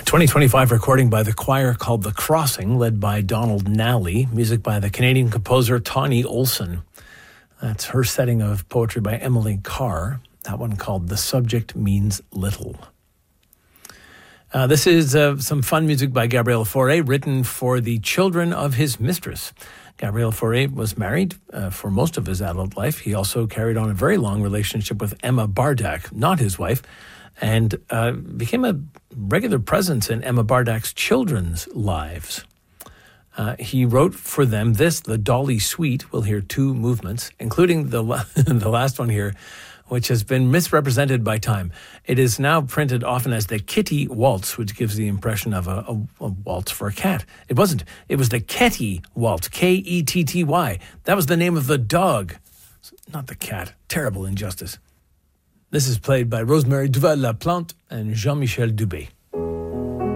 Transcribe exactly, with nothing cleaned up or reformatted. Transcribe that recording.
twenty twenty-five recording by the choir called The Crossing, led by Donald Nally. Music by the Canadian composer Tawny Olson. That's her setting of poetry by Emily Carr. That one called The Subject Means Little. Uh, this is uh, some fun music by Gabriel Fauré, written for the children of his mistress. Gabriel Fauré was married uh, for most of his adult life. He also carried on a very long relationship with Emma Bardak, not his wife, and uh, became a regular presence in Emma Bardak's children's lives. Uh, he wrote for them this, the Dolly Suite. We'll hear two movements, including the la- the last one here, which has been misrepresented by time. It is now printed often as the Kitty Waltz, which gives the impression of a, a, a waltz for a cat. It wasn't. It was the Ketty Waltz, K E T T Y. That was the name of the dog, not the cat. Terrible injustice. This is played by Rosemary Duval-Laplante and Jean-Michel Dubé.